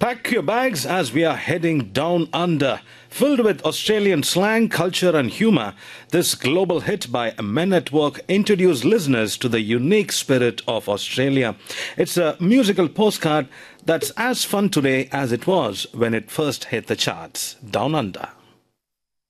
Pack your bags as we are heading down under. Filled with Australian slang, culture, and humor, this global hit by Men at Work introduced listeners to the unique spirit of Australia. It's a musical postcard that's as fun today as it was when it first hit the charts. Down Under.